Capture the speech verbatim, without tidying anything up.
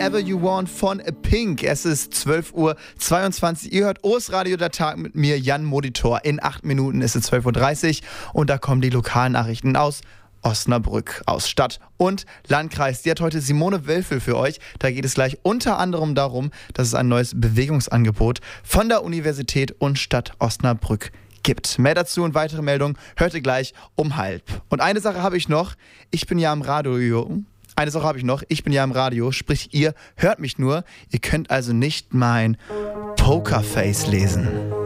Whatever You Want von Pink. Es ist zwölf Uhr zweiundzwanzig. Ihr hört O's Radio der Tag mit mir, Jan Molitor. In acht Minuten ist es zwölf Uhr dreißig und da kommen die Lokalnachrichten aus Osnabrück, aus Stadt und Landkreis. Die hat heute Simone Wölfel für euch. Da geht es gleich unter anderem darum, dass es ein neues Bewegungsangebot von der Universität und Stadt Osnabrück gibt. Mehr dazu und weitere Meldungen hört ihr gleich um halb. Und eine Sache habe ich noch. Ich bin ja am Radio. Eine Sache habe ich noch. Ich bin ja am Radio. Sprich, ihr hört mich nur. Ihr könnt also nicht mein Pokerface lesen.